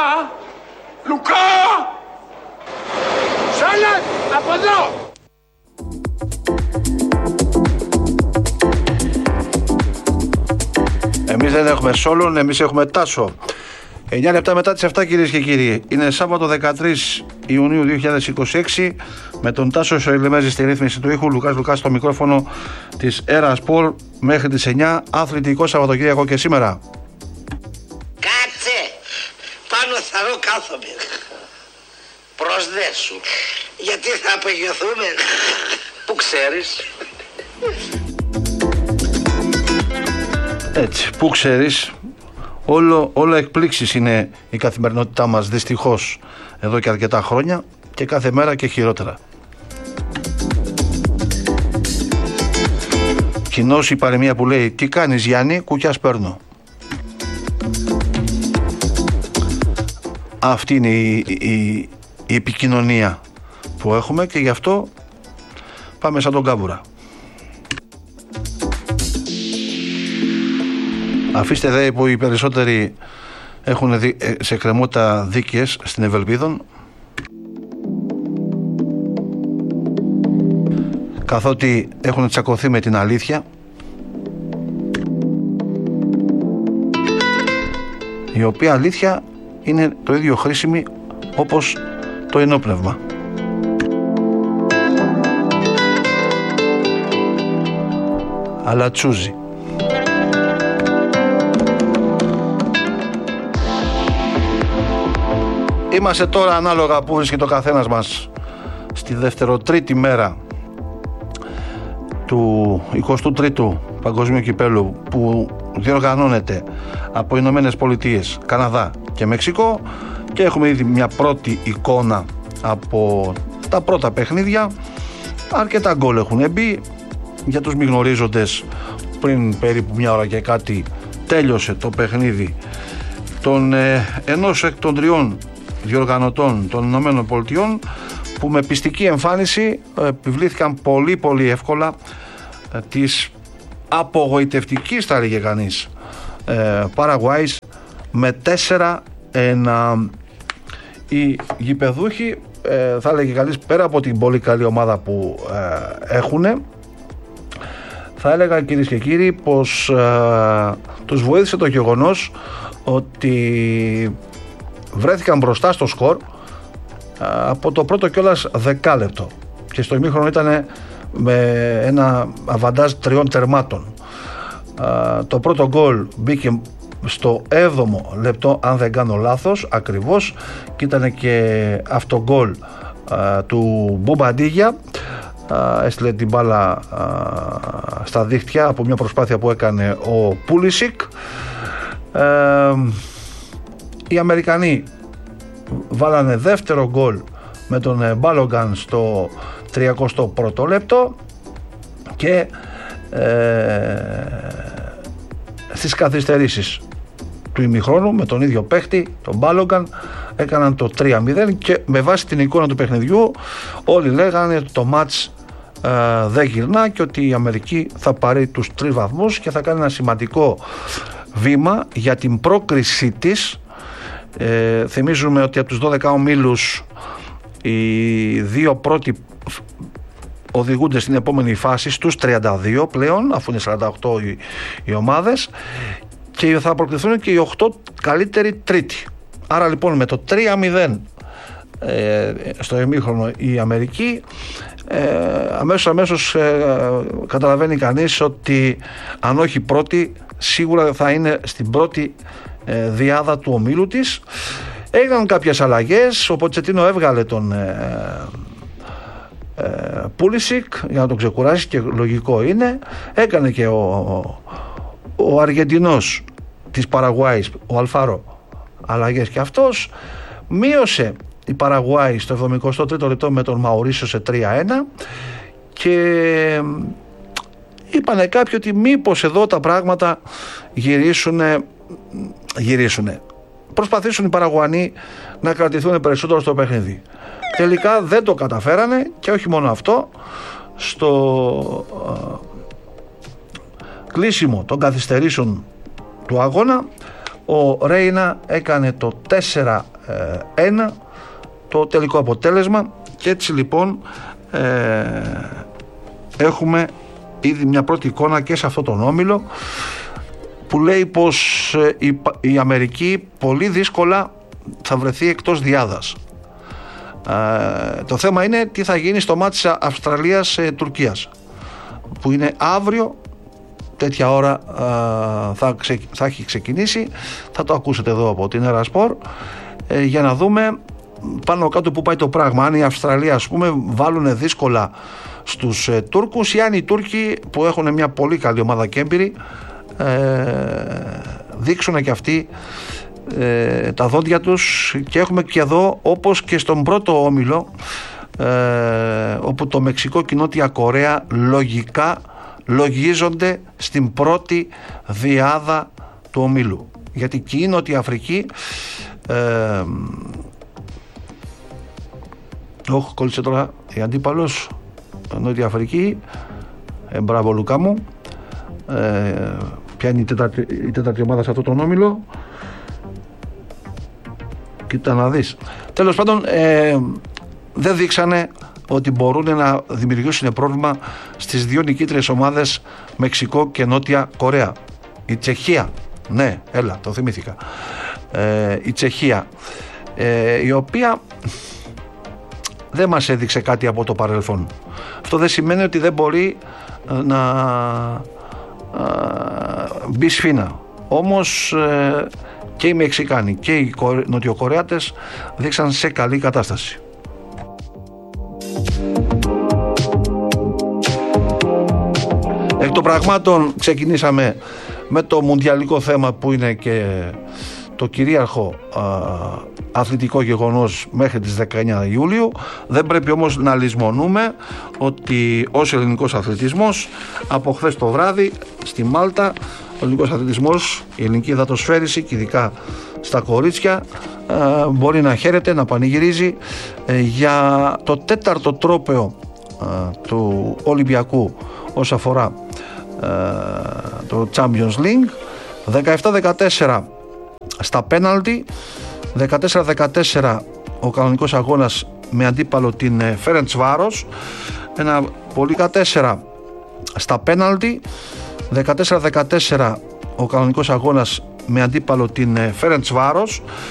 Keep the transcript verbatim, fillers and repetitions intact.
Λουκά! Σάλας, από εδώ! Εμείς δεν έχουμε Σόλων, εμείς έχουμε Τάσο. εννιά λεπτά μετά τις εφτά, κυρίες και κύριοι. Είναι Σάββατο δεκατρείς Ιουνίου δύο χιλιάδες είκοσι έξι. Με τον Τάσο Σοηλεμέζη στη ρύθμιση του ήχου, Λουκάς Λουκάς στο μικρόφωνο της Era Sport μέχρι τις εννιά. Αθλητικό Σαββατοκύριακο και σήμερα. Κάτσε! Πάνω θα δω κάθομαι. Προσδέσου. Γιατί θα απογειωθούμε. Πού ξέρεις. Έτσι, πού ξέρεις. Όλο, όλο εκπλήξεις είναι η καθημερινότητά μας, δυστυχώς, εδώ και αρκετά χρόνια και κάθε μέρα και χειρότερα. Κοινώς η παροιμία που λέει «Τι κάνεις Γιάννη, κουκιάς παίρνω». Αυτή είναι η, η, η επικοινωνία που έχουμε και γι' αυτό πάμε σαν τον Κάμπουρα. Αφήστε δε που οι περισσότεροι έχουν δι... σε κρεμότητα δίκες στην Ευελπίδων, καθότι έχουν τσακωθεί με την αλήθεια, η οποία αλήθεια είναι το ίδιο χρήσιμη όπως το ενόπνευμα. Αλλά τσούζει. Είμαστε τώρα, ανάλογα που βρίσκεται ο καθένας μας, στη δευτεροτρίτη μέρα του εικοστού τρίτου Παγκοσμίου Κυπέλλου, που διοργανώνεται από Ηνωμένες Πολιτείες, Καναδά και Μεξικό, και έχουμε ήδη μια πρώτη εικόνα από τα πρώτα παιχνίδια. Αρκετά γκολ έχουν μπει. Για τους μη γνωρίζοντες, πριν περίπου μια ώρα και κάτι τέλειωσε το παιχνίδι των ε, ενός εκ των τριών διοργανωτών των Ηνωμένων Πολιτειών, που με πιστική εμφάνιση επιβλήθηκαν πολύ πολύ εύκολα ε, της απογοητευτικής, θα έλεγε κανείς, ε, Παραγουάης με τέσσερα ένα. Οι γηπεδούχοι, ε, θα έλεγε κανείς, πέρα από την πολύ καλή ομάδα που ε, έχουν, θα έλεγα, κυρίες και κύριοι, πως ε, τους βοήθησε το γεγονός ότι βρέθηκαν μπροστά στο σκορ από το πρώτο κιόλας δεκάλεπτο, και στο ημίχρονο ήταν με ένα αβαντάζ τριών τερμάτων. Το πρώτο γκολ μπήκε στο έβδομο λεπτό, αν δεν κάνω λάθος ακριβώς, και ήταν και αυτό γκολ του Μπομπαντίγια. Έστειλε την μπάλα στα δίχτυα από μια προσπάθεια που έκανε ο Πούλισικ. Οι Αμερικανοί βάλανε δεύτερο γκολ με τον Μπάλογκαν στο τριακοστό πρώτο λεπτό, και ε, στις καθυστερήσεις του ημιχρόνου με τον ίδιο παίχτη, τον Μπάλογκαν, έκαναν το τρία μηδέν, και με βάση την εικόνα του παιχνιδιού όλοι λέγανε ότι το μάτς ε, δεν γυρνά και ότι η Αμερική θα πάρει τους τρεις βαθμούς και θα κάνει ένα σημαντικό βήμα για την πρόκρισή της. Ε, θυμίζουμε ότι από τους δώδεκα ομίλους οι δύο πρώτοι οδηγούνται στην επόμενη φάση στους τριάντα δύο πλέον, αφού είναι σαράντα οκτώ οι, οι ομάδες, και θα προκριθούν και οι οκτώ καλύτεροι τρίτοι. Άρα λοιπόν με το τρία μηδέν ε, στο ημίχρονο η Αμερική, ε, αμέσως αμέσως ε, καταλαβαίνει κανείς ότι αν όχι πρώτη, σίγουρα θα είναι στην πρώτη ε, διάδα του ομίλου της. Έγιναν κάποιες αλλαγές. Ο Ποτσετίνο έβγαλε τον ε, ε, Πούλισικ για να τον ξεκουράσει, και λογικό είναι. Έκανε και ο, ο, ο Αργεντινός της Παραγουάης, ο Αλφάρο, αλλαγές και αυτός. Μείωσε η Παραγουάη στο εβδομηκοστό τρίτο λεπτό με τον Μαουρίσιο σε τρία ένα, και είπανε κάποιοι ότι μήπως εδώ τα πράγματα γυρίσουνε, γυρίσουνε. Προσπαθήσουν οι Παραγουανοί να κρατηθούν περισσότερο στο παιχνίδι. Τελικά δεν το καταφέρανε, και όχι μόνο αυτό, στο uh, κλείσιμο των καθυστερήσεων του αγώνα ο Ρέινα έκανε το τέσσερα ένα το τελικό αποτέλεσμα, και έτσι λοιπόν ε, έχουμε ήδη μια πρώτη εικόνα και σε αυτόν τον όμιλο, που λέει πως η, η Αμερική πολύ δύσκολα θα βρεθεί εκτός διάδας. Ε, το θέμα είναι τι θα γίνει στο μάτι της Αυστραλίας-Τουρκίας, που είναι αύριο τέτοια ώρα, ε, θα, ξε, θα έχει ξεκινήσει. Θα το ακούσετε εδώ από την Ερασπορ, ε, για να δούμε πάνω κάτω που πάει το πράγμα. Αν η Αυστραλία, ας πούμε, βάλουν δύσκολα στους ε, Τούρκους, ή αν οι Τούρκοι, που έχουν μια πολύ καλή ομάδα και έμπειροι, ε, δείξουν και αυτοί ε, τα δόντια τους. Και έχουμε και εδώ, όπως και στον πρώτο όμιλο, ε, όπου το Μεξικό και η Νότια Κορέα λογικά λογίζονται στην πρώτη διάδα του ομίλου, γιατί και η Νότια Αφρική ε, όχι, κόλλησε τώρα η αντίπαλος, Νότια Αφρική, ε, μπράβο Λουκά μου, ε, ποια είναι η τέταρτη, η τέταρτη ομάδα σε αυτό τον όμιλο, κοίτα να δεις. Τέλος πάντων, ε, δεν δείξανε ότι μπορούν να δημιουργήσουν πρόβλημα στις δύο νικήτριες ομάδες, Μεξικό και Νότια Κορέα. Η Τσεχία, ναι, έλα, το θυμήθηκα, ε, η Τσεχία, ε, η οποία δεν μας έδειξε κάτι από το παρελθόν. Αυτό δεν σημαίνει ότι δεν μπορεί να μπει σφήνα. Όμως ε, και οι Μεξικάνοι και οι Νοτιοκορεάτες δείξαν σε καλή κατάσταση. Εκ των πραγμάτων ξεκινήσαμε με το μουντιαλικό θέμα, που είναι και το κυρίαρχο α, αθλητικό γεγονός μέχρι τις δεκαεννιά Ιουλίου. Δεν πρέπει όμως να λησμονούμε ότι ως ελληνικός αθλητισμός, από χθες το βράδυ στη Μάλτα, ο ελληνικός αθλητισμός, η ελληνική υδατοσφαίριση, και ειδικά στα κορίτσια, α, μπορεί να χαίρεται, να πανηγυρίζει ε, για το τέταρτο τρόπαιο α, του Ολυμπιακού όσον αφορά α, το Champions League. Δεκαεπτά δεκατέσσερα στα πέναλτι, δεκατέσσερα δεκατέσσερα ο κανονικός αγώνας με αντίπαλο την Φέρεντσβάρος, ένα πολύ δεκατέσσερα στα πέναλτι, δεκατέσσερα δεκατέσσερα ο κανονικός αγώνας με αντίπαλο την Φέρεντσβάρος,